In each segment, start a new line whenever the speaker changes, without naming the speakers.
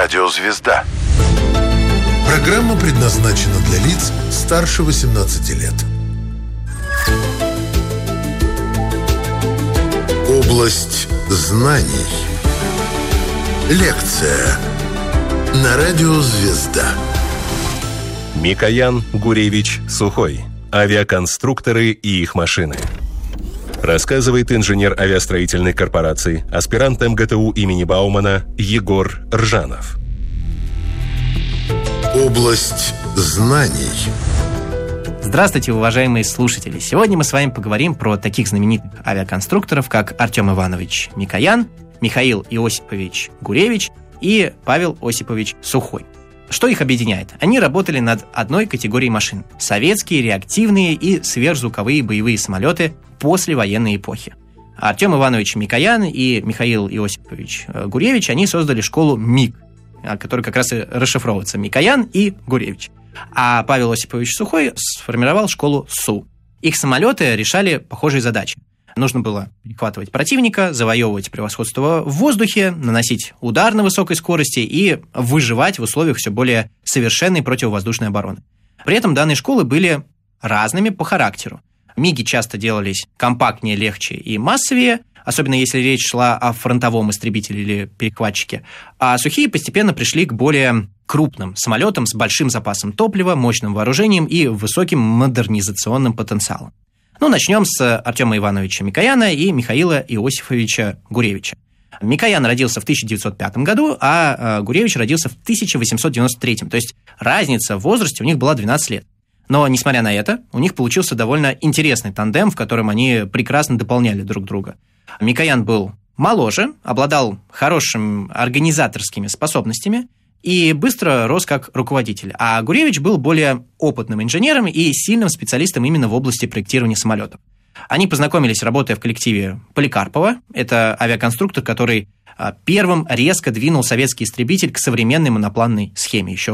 Радио «Звезда».
Программа предназначена для лиц старше 18 лет. Область знаний. Лекция на Радио «Звезда».
Микоян Гуревич Сухой. Авиаконструкторы и их машины. Рассказывает инженер авиастроительной корпорации, аспирант МГТУ имени Баумана Егор Ржанов.
Область знаний.
Здравствуйте, уважаемые слушатели! Сегодня мы с вами поговорим про таких знаменитых авиаконструкторов, как Артем Иванович Микоян, Михаил Иосипович Гуревич и Павел Осипович Сухой. Что их объединяет? Они работали над одной категорией машин – советские реактивные и сверхзвуковые боевые самолеты послевоенной эпохи. Артем Иванович Микоян и Михаил Иосипович Гуревич, они создали школу МИГ, которая как раз и расшифровывается Микоян и Гуревич. А Павел Осипович Сухой сформировал школу СУ. Их самолеты решали похожие задачи. Нужно было перехватывать противника, завоевывать превосходство в воздухе, наносить удар на высокой скорости и выживать в условиях все более совершенной противовоздушной обороны. При этом данные школы были разными по характеру. МИГи часто делались компактнее, легче и массовее, особенно если речь шла о фронтовом истребителе или перехватчике, а сухие постепенно пришли к более крупным самолетам с большим запасом топлива, мощным вооружением и высоким модернизационным потенциалом. Начнем с Артема Ивановича Микояна и Михаила Иосифовича Гуревича. Микоян родился в 1905 году, а Гуревич родился в 1893. То есть разница в возрасте у них была 12 лет. Но, несмотря на это, у них получился довольно интересный тандем, в котором они прекрасно дополняли друг друга. Микоян был моложе, обладал хорошими организаторскими способностями и быстро рос как руководитель. А Гуревич был более опытным инженером и сильным специалистом именно в области проектирования самолетов. Они познакомились, работая в коллективе Поликарпова. Это авиаконструктор, который первым резко двинул советский истребитель к современной монопланной схеме еще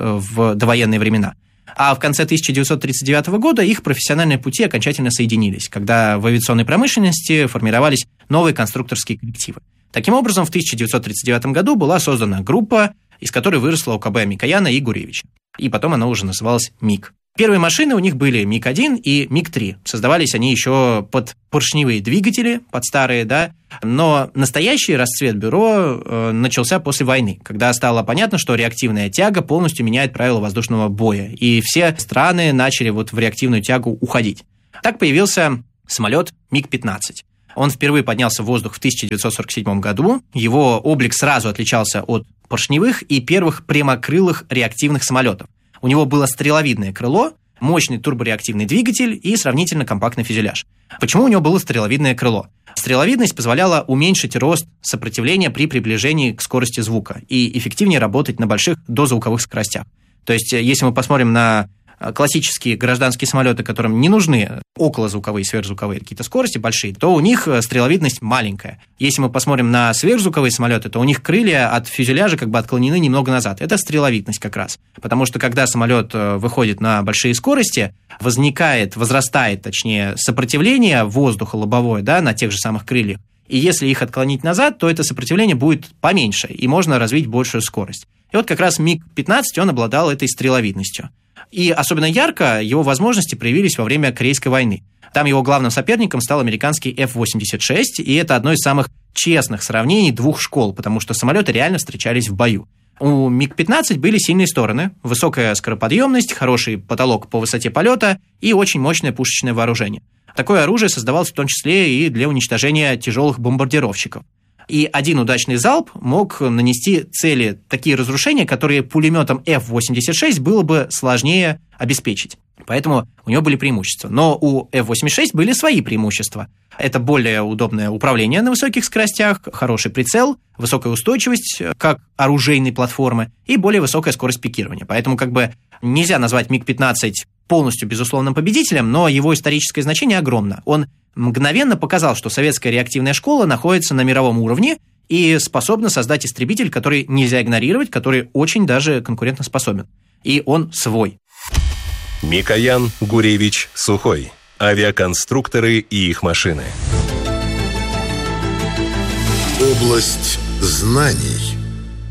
в довоенные времена. А в конце 1939 года их профессиональные пути окончательно соединились, когда в авиационной промышленности формировались новые конструкторские коллективы. Таким образом, в 1939 году была создана группа, из которой выросла ОКБ Микояна и Гуревича. И потом она уже называлась МИГ. Первые машины у них были МиГ-1 и МиГ-3. Создавались они еще под поршневые двигатели, под старые, да. Но настоящий расцвет бюро начался после войны, когда стало понятно, что реактивная тяга полностью меняет правила воздушного боя. И все страны начали в реактивную тягу уходить. Так появился самолет МиГ-15. Он впервые поднялся в воздух в 1947 году. Его облик сразу отличался от поршневых и первых прямокрылых реактивных самолетов. У него было стреловидное крыло, мощный турбореактивный двигатель и сравнительно компактный фюзеляж. Почему у него было стреловидное крыло? Стреловидность позволяла уменьшить рост сопротивления при приближении к скорости звука и эффективнее работать на больших дозвуковых скоростях. То есть, если мы посмотрим на классические гражданские самолеты, которым не нужны околозвуковые, сверхзвуковые какие-то скорости большие, то у них стреловидность маленькая. Если мы посмотрим на сверхзвуковые самолеты, то у них крылья от фюзеляжа отклонены немного назад. Это стреловидность как раз. Потому что когда самолет выходит на большие скорости, возрастает сопротивление воздуха лобовое, да, на тех же самых крыльях. И если их отклонить назад, то это сопротивление будет поменьше, и можно развить большую скорость. И как раз МиГ-15, он обладал этой стреловидностью. И особенно ярко его возможности проявились во время Корейской войны. Там его главным соперником стал американский F-86, и это одно из самых честных сравнений двух школ, потому что самолеты реально встречались в бою. У МиГ-15 были сильные стороны: высокая скороподъемность, хороший потолок по высоте полета и очень мощное пушечное вооружение. Такое оружие создавалось в том числе и для уничтожения тяжелых бомбардировщиков. И один удачный залп мог нанести цели такие разрушения, которые пулеметом F-86 было бы сложнее обеспечить. Поэтому у него были преимущества. Но у F-86 были свои преимущества. Это более удобное управление на высоких скоростях, хороший прицел, высокая устойчивость как оружейной платформы и более высокая скорость пикирования. Поэтому нельзя назвать МиГ-15 полностью безусловным победителем, но его историческое значение огромно. Он мгновенно показал, что советская реактивная школа находится на мировом уровне и способна создать истребитель, который нельзя игнорировать, который очень даже конкурентоспособен. И он свой.
Микоян Гуревич Сухой. Авиаконструкторы и их машины.
Область знаний.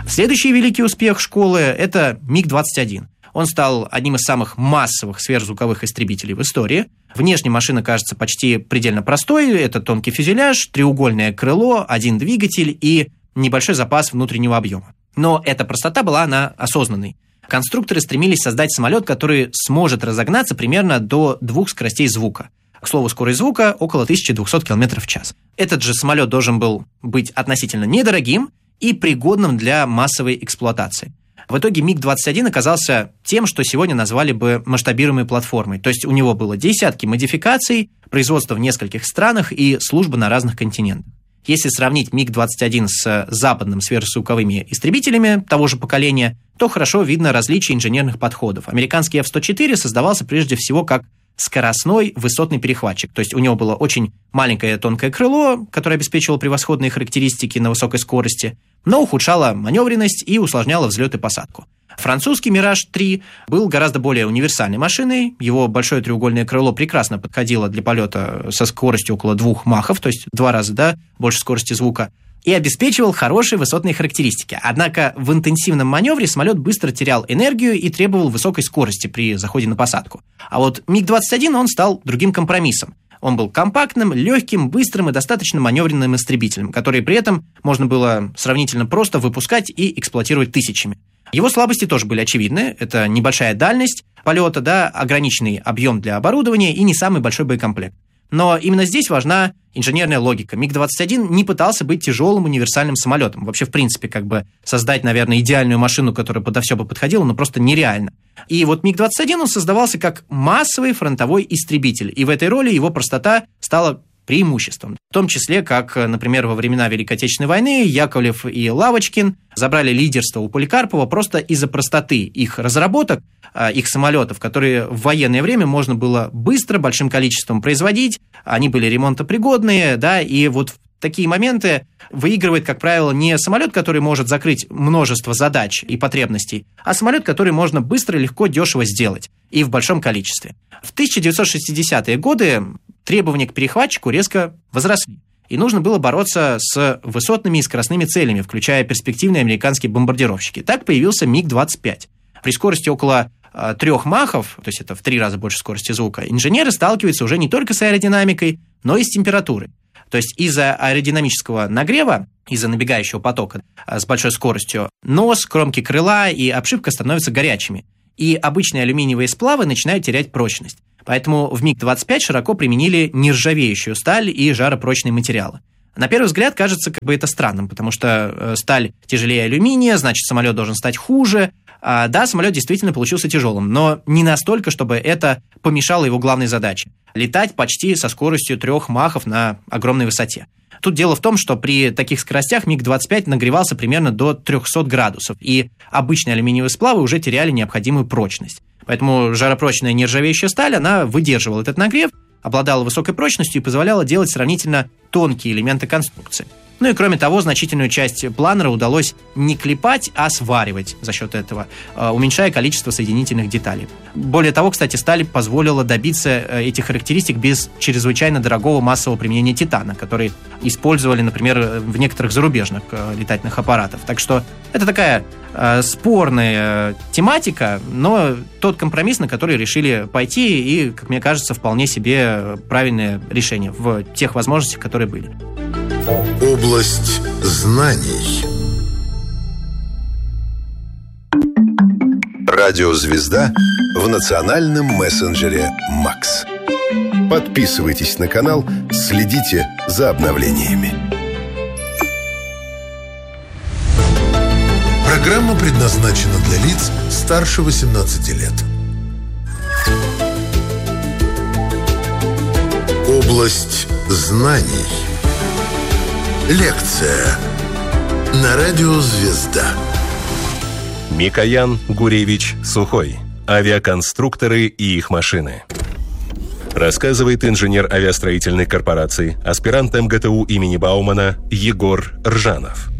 Следующий великий успех школы – это МиГ-21. Он стал одним из самых массовых сверхзвуковых истребителей в истории. Внешне машина кажется почти предельно простой. Это тонкий фюзеляж, треугольное крыло, один двигатель и небольшой запас внутреннего объема. Но эта простота была она осознанной. Конструкторы стремились создать самолет, который сможет разогнаться примерно до 2 скоростей звука. К слову, скорость звука около 1200 км в час. Этот же самолет должен был быть относительно недорогим и пригодным для массовой эксплуатации. В итоге МиГ-21 оказался тем, что сегодня назвали бы масштабируемой платформой. То есть у него было десятки модификаций, производство в нескольких странах и служба на разных континентах. Если сравнить МиГ-21 с западными сверхзвуковыми истребителями того же поколения, то хорошо видно различия инженерных подходов. Американский F-104 создавался прежде всего как скоростной высотный перехватчик. То есть у него было очень маленькое тонкое крыло, которое обеспечивало превосходные характеристики на высокой скорости, но ухудшало маневренность и усложняло взлет и посадку. Французский «Мираж-3» был гораздо более универсальной машиной. Его большое треугольное крыло прекрасно подходило для полета со скоростью около 2 махов, то есть 2 раза больше скорости звука, и обеспечивал хорошие высотные характеристики. Однако в интенсивном маневре самолет быстро терял энергию и требовал высокой скорости при заходе на посадку. А вот МиГ-21 он стал другим компромиссом. Он был компактным, легким, быстрым и достаточно маневренным истребителем, который при этом можно было сравнительно просто выпускать и эксплуатировать тысячами. Его слабости тоже были очевидны. Это небольшая дальность полета, ограниченный объем для оборудования и не самый большой боекомплект. Но именно здесь важна инженерная логика. МиГ-21 не пытался быть тяжелым универсальным самолетом. Вообще, в принципе, создать, наверное, идеальную машину, которая подо все бы подходила, просто нереально. И вот МиГ-21 он создавался как массовый фронтовой истребитель. И в этой роли его простота стала преимуществом. В том числе, как, например, во времена Великой Отечественной войны Яковлев и Лавочкин забрали лидерство у Поликарпова просто из-за простоты их разработок, их самолетов, которые в военное время можно было быстро, большим количеством производить, они были ремонтопригодные, и вот в такие моменты выигрывает, как правило, не самолет, который может закрыть множество задач и потребностей, а самолет, который можно быстро, легко, дешево сделать и в большом количестве. В 1960-е годы требования к перехватчику резко возросли, и нужно было бороться с высотными и скоростными целями, включая перспективные американские бомбардировщики. Так появился МиГ-25. При скорости около 3 махов, то есть это в 3 раза больше скорости звука, инженеры сталкиваются уже не только с аэродинамикой, но и с температурой. То есть из-за аэродинамического нагрева, из-за набегающего потока с большой скоростью, нос, кромки крыла и обшивка становятся горячими, и обычные алюминиевые сплавы начинают терять прочность. Поэтому в МиГ-25 широко применили нержавеющую сталь и жаропрочные материалы. На первый взгляд кажется это странным, потому что сталь тяжелее алюминия, значит, самолет должен стать хуже. Да, самолет действительно получился тяжелым, но не настолько, чтобы это помешало его главной задаче – летать почти со скоростью 3 махов на огромной высоте. Тут дело в том, что при таких скоростях МиГ-25 нагревался примерно до 300 градусов, и обычные алюминиевые сплавы уже теряли необходимую прочность. Поэтому жаропрочная нержавеющая сталь, она выдерживала этот нагрев, обладала высокой прочностью и позволяла делать сравнительно тонкие элементы конструкции. Ну и кроме того, значительную часть планера удалось не клепать, а сваривать за счет этого, уменьшая количество соединительных деталей. Более того, кстати, сталь позволила добиться этих характеристик без чрезвычайно дорогого массового применения титана, который использовали, например, в некоторых зарубежных летательных аппаратах. Так что это такая спорная тематика, но тот компромисс, на который решили пойти, и, как мне кажется, вполне себе правильное решение в тех возможностях, которые были.
Область знаний. Радио «Звезда» в национальном мессенджере «Макс». Подписывайтесь на канал, следите за обновлениями. Программа предназначена для лиц старше 18 лет. Область знаний. Лекция на радио «Звезда».
Микоян Гуревич Сухой. Авиаконструкторы и их машины. Рассказывает инженер авиастроительной корпорации, аспирант МГТУ имени Баумана Егор Ржанов.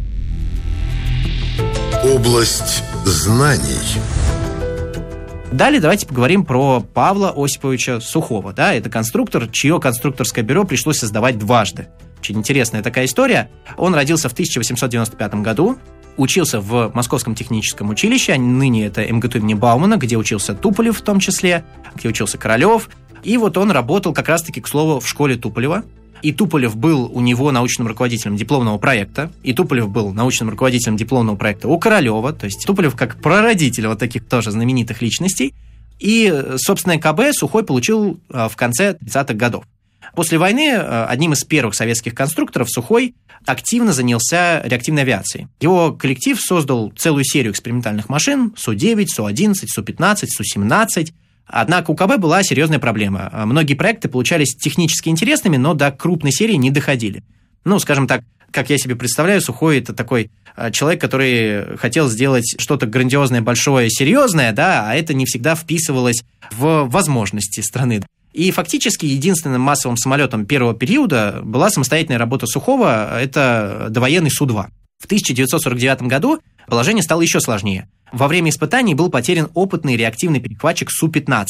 Область знаний.
Далее давайте поговорим про Павла Осиповича Сухого. Это конструктор, чье конструкторское бюро пришлось создавать дважды. Очень интересная такая история. Он родился в 1895 году. учился в Московском техническом училище, ныне это МГТУ имени Баумана, где учился Туполев в том числе, где учился Королев. И вот он работал как раз-таки, к слову, в школе Туполева. И Туполев был у него научным руководителем дипломного проекта, и Туполев был научным руководителем дипломного проекта у Королева, то есть Туполев как прародитель вот таких тоже знаменитых личностей. И, собственно, КБ Сухой получил в конце 30-х годов. После войны одним из первых советских конструкторов Сухой активно занялся реактивной авиацией. Его коллектив создал целую серию экспериментальных машин Су-9, Су-11, Су-15, Су-17. Однако у КБ была серьезная проблема. Многие проекты получались технически интересными, но до крупной серии не доходили. Ну, скажем так, как я себе представляю, Сухой – это такой человек, который хотел сделать что-то грандиозное, большое, серьезное, да, а это не всегда вписывалось в возможности страны. И фактически единственным массовым самолетом первого периода была самостоятельная работа Сухого – это довоенный Су-2. В 1949 году положение стало еще сложнее. Во время испытаний был потерян опытный реактивный перехватчик Су-15.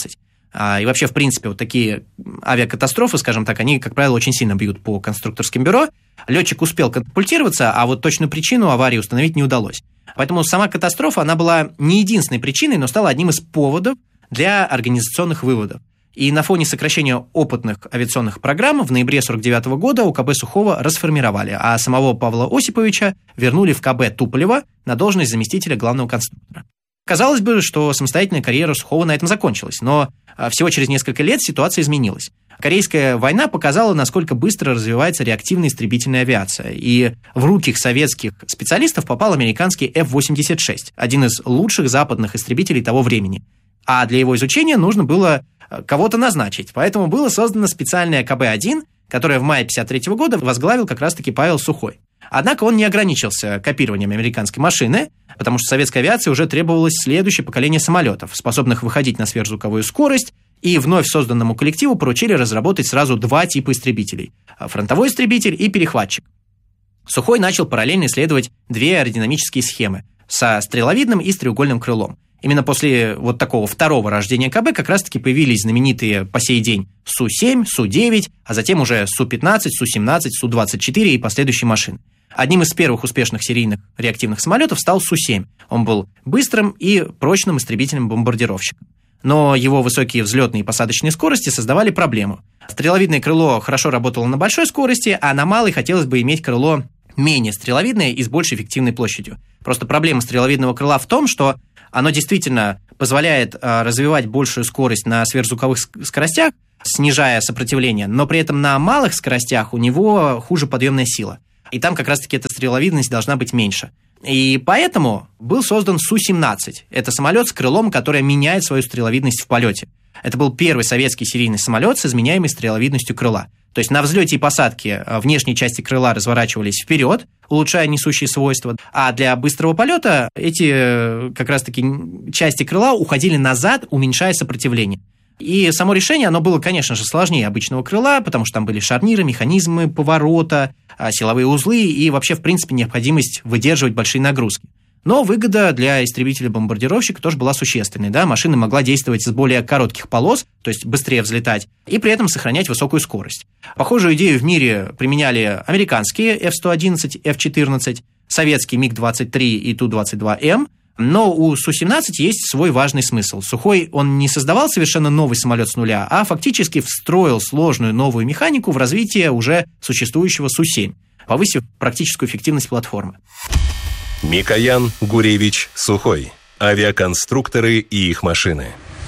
И вообще, в принципе, вот такие авиакатастрофы, скажем так, они, как правило, очень сильно бьют по конструкторским бюро. Летчик успел катапультироваться, а вот точную причину аварии установить не удалось. Поэтому сама катастрофа, она была не единственной причиной, но стала одним из поводов для организационных выводов. И на фоне сокращения опытных авиационных программ в ноябре 1949 года УКБ Сухого расформировали, а самого Павла Осиповича вернули в КБ Туполева на должность заместителя главного конструктора. Казалось бы, что самостоятельная карьера Сухого на этом закончилась, но всего через несколько лет ситуация изменилась. Корейская война показала, насколько быстро развивается реактивная истребительная авиация, и в руки советских специалистов попал американский F-86, один из лучших западных истребителей того времени. А для его изучения нужно было кого-то назначить, поэтому было создано специальное КБ-1, которое в мае 1953 года возглавил как раз-таки Павел Сухой. Однако он не ограничился копированием американской машины, потому что советской авиации уже требовалось следующее поколение самолетов, способных выходить на сверхзвуковую скорость, и вновь созданному коллективу поручили разработать сразу два типа истребителей – фронтовой истребитель и перехватчик. Сухой начал параллельно исследовать две аэродинамические схемы со стреловидным и с треугольным крылом. Именно после вот такого второго рождения КБ как раз-таки появились знаменитые по сей день Су-7, Су-9, а затем уже Су-15, Су-17, Су-24 и последующие машины. Одним из первых успешных серийных реактивных самолетов стал Су-7. Он был быстрым и прочным истребителем-бомбардировщиком. Но его высокие взлетные и посадочные скорости создавали проблему. Стреловидное крыло хорошо работало на большой скорости, а на малой хотелось бы иметь крыло менее стреловидное и с большей эффективной площадью. Просто проблема стреловидного крыла в том, что оно действительно позволяет развивать большую скорость на сверхзвуковых скоростях, снижая сопротивление, но при этом на малых скоростях у него хуже подъемная сила. И там как раз-таки эта стреловидность должна быть меньше. И поэтому был создан Су-17. Это самолет с крылом, которое меняет свою стреловидность в полете. Это был первый советский серийный самолет с изменяемой стреловидностью крыла. То есть на взлете и посадке внешние части крыла разворачивались вперед, улучшая несущие свойства, а для быстрого полета эти как раз-таки части крыла уходили назад, уменьшая сопротивление. И само решение, оно было, конечно же, сложнее обычного крыла, потому что там были шарниры, механизмы поворота, силовые узлы и вообще, в принципе, необходимость выдерживать большие нагрузки. Но выгода для истребителя-бомбардировщика тоже была существенной. Да? Машина могла действовать с более коротких полос, то есть быстрее взлетать, и при этом сохранять высокую скорость. Похожую идею в мире применяли американские F-111, F-14, советский МиГ-23 и Ту-22М, но у Су-17 есть свой важный смысл. Сухой, он не создавал совершенно новый самолет с нуля, а фактически встроил сложную новую механику в развитие уже существующего Су-7, повысив практическую эффективность платформы.
Микоян, Гуревич, Сухой. Авиаконструкторы и их машины.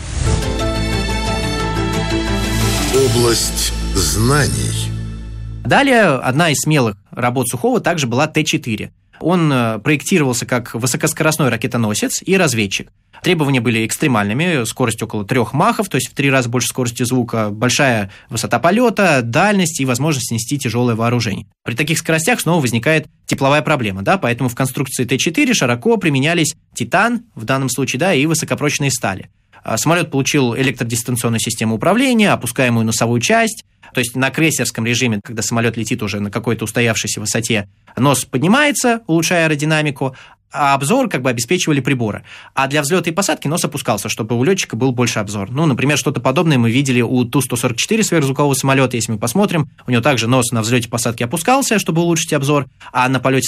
Область знаний.
Далее одна из смелых работ Сухого также была Т-4. Он проектировался как высокоскоростной ракетоносец и разведчик. Требования были экстремальными, скорость около 3 махов, то есть в 3 раза больше скорости звука, большая высота полета, дальность и возможность нести тяжелое вооружение. При таких скоростях снова возникает тепловая проблема, да, поэтому в конструкции Т-4 широко применялись титан, в данном случае, да, и высокопрочные стали. Самолет получил электродистанционную систему управления, опускаемую носовую часть, то есть на крейсерском режиме, когда самолет летит уже на какой-то устоявшейся высоте, нос поднимается, улучшая аэродинамику, а обзор как бы обеспечивали приборы. А для взлета и посадки нос опускался, чтобы у летчика был больше обзор. Ну, например, что-то подобное мы видели у Ту-144 сверхзвукового самолета. Если мы посмотрим, у него также нос на взлете и посадке опускался, чтобы улучшить обзор, а на полете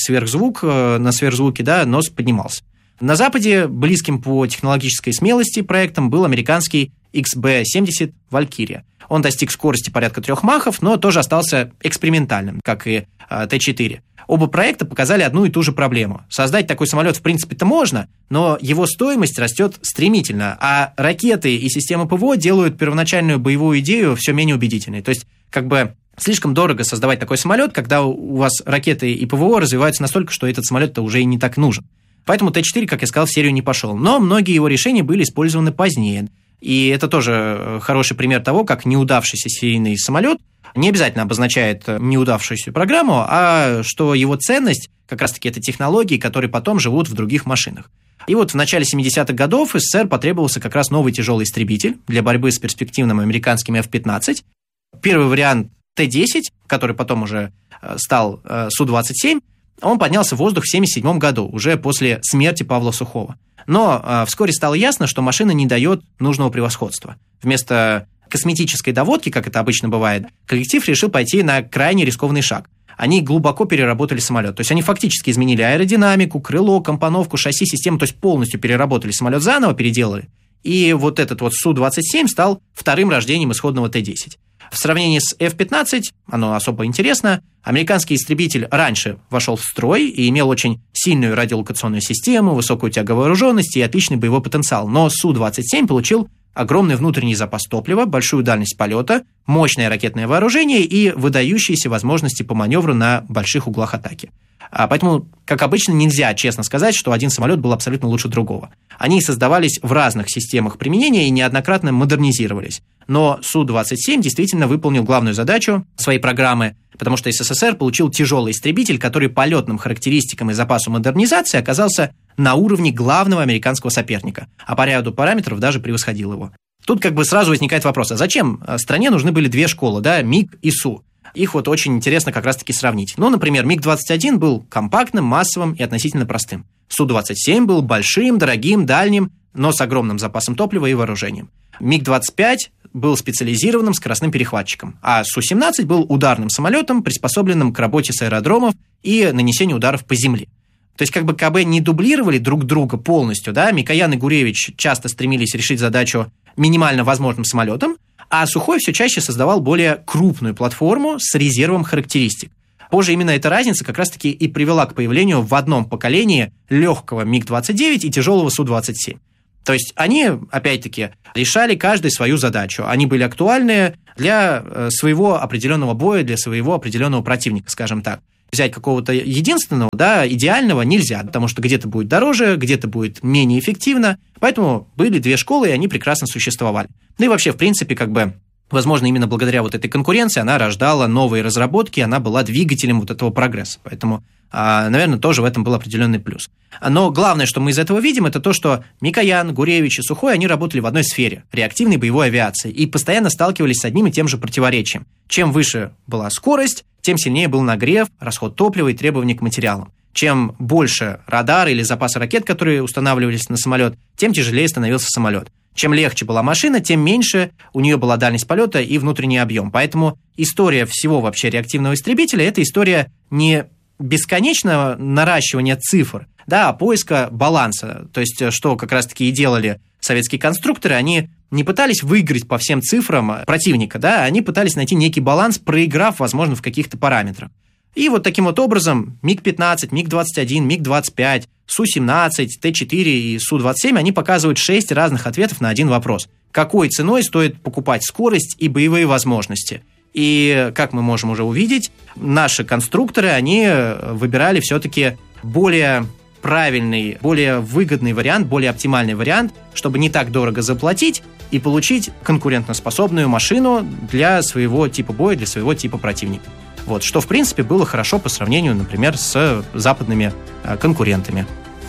на сверхзвуке, да, нос поднимался. На Западе близким по технологической смелости проектом был американский XB-70 «Валькирия». Он достиг скорости порядка 3 махов, но тоже остался экспериментальным, как и Т-4. Оба проекта показали одну и ту же проблему. Создать такой самолет в принципе-то можно, но его стоимость растет стремительно, а ракеты и системы ПВО делают первоначальную боевую идею все менее убедительной. То есть, как бы слишком дорого создавать такой самолет, когда у вас ракеты и ПВО развиваются настолько, что этот самолет-то уже и не так нужен. Поэтому Т-4, как я сказал, в серию не пошел. Но многие его решения были использованы позднее. И это тоже хороший пример того, как неудавшийся серийный самолет не обязательно обозначает неудавшуюся программу, а что его ценность как раз-таки это технологии, которые потом живут в других машинах. И вот в начале 70-х годов СССР потребовался как раз новый тяжелый истребитель для борьбы с перспективным американским F-15. Первый вариант Т-10, который потом уже стал Су-27, он поднялся в воздух в 1977 году, уже после смерти Павла Сухого. Но вскоре стало ясно, что машина не дает нужного превосходства. Вместо косметической доводки, как это обычно бывает, коллектив решил пойти на крайне рискованный шаг. Они глубоко переработали самолет. То есть они фактически изменили аэродинамику, крыло, компоновку, шасси, систему, то есть полностью переработали самолет заново, переделали. И вот этот вот Су-27 стал вторым рождением исходного Т-10. В сравнении с F-15, оно особо интересно, американский истребитель раньше вошел в строй и имел очень сильную радиолокационную систему, высокую тяговооруженность и отличный боевой потенциал. Но Су-27 получил огромный внутренний запас топлива, большую дальность полета, мощное ракетное вооружение и выдающиеся возможности по маневру на больших углах атаки. Поэтому, как обычно, нельзя честно сказать, что один самолет был абсолютно лучше другого. Они создавались в разных системах применения и неоднократно модернизировались. Но Су-27 действительно выполнил главную задачу своей программы, потому что СССР получил тяжелый истребитель, который по летным характеристикам и запасу модернизации оказался на уровне главного американского соперника, а по ряду параметров даже превосходил его. Тут как бы сразу возникает вопрос, а зачем стране нужны были две школы, да, МиГ и Су? Их вот очень интересно как раз-таки сравнить. Ну, например, МиГ-21 был компактным, массовым и относительно простым. Су-27 был большим, дорогим, дальним, но с огромным запасом топлива и вооружением. МиГ-25 был специализированным скоростным перехватчиком, а Су-17 был ударным самолетом, приспособленным к работе с аэродромов и нанесению ударов по земле. То есть как бы КБ не дублировали друг друга полностью, да, Микоян и Гуревич часто стремились решить задачу минимально возможным самолетом, а Сухой все чаще создавал более крупную платформу с резервом характеристик. Позже именно эта разница как раз-таки и привела к появлению в одном поколении легкого МиГ-29 и тяжелого Су-27. То есть они, опять-таки, решали каждый свою задачу. Они были актуальны для своего определенного боя, для своего определенного противника, скажем так. Взять какого-то единственного, да, идеального нельзя, потому что где-то будет дороже, где-то будет менее эффективно. Поэтому были две школы, и они прекрасно существовали. Ну и вообще, в принципе, как бы, возможно, именно благодаря вот этой конкуренции она рождала новые разработки, она была двигателем вот этого прогресса. Поэтому, наверное, тоже в этом был определенный плюс. Но главное, что мы из этого видим, это то, что Микоян, Гуревич и Сухой, они работали в одной сфере – реактивной боевой авиации, и постоянно сталкивались с одним и тем же противоречием. Чем выше была скорость, тем сильнее был нагрев, расход топлива и требования к материалам. Чем больше радар или запасы ракет, которые устанавливались на самолет, тем тяжелее становился самолет. Чем легче была машина, тем меньше у нее была дальность полета и внутренний объем. Поэтому история всего вообще реактивного истребителя – это история не бесконечного наращивания цифр, да, а поиска баланса. То есть, что как раз-таки и делали советские конструкторы, они не пытались выиграть по всем цифрам противника, да, они пытались найти некий баланс, проиграв, возможно, в каких-то параметрах. И вот таким вот образом МиГ-15, МиГ-21, МиГ-25, Су-17, Т-4 и Су-27, они показывают 6 разных ответов на один вопрос. Какой ценой стоит покупать скорость и боевые возможности? И, как мы можем уже увидеть, наши конструкторы, они выбирали все-таки более правильный, более выгодный вариант, более оптимальный вариант, чтобы не так дорого заплатить и получить конкурентоспособную машину для своего типа боя, для своего типа противника. Вот, что, в принципе, было хорошо по сравнению, например, с западными конкурентами.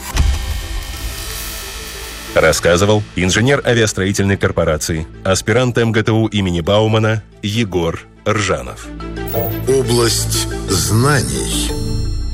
Рассказывал инженер авиастроительной корпорации, аспирант МГТУ имени Баумана Егор Ржанов.
Область знаний.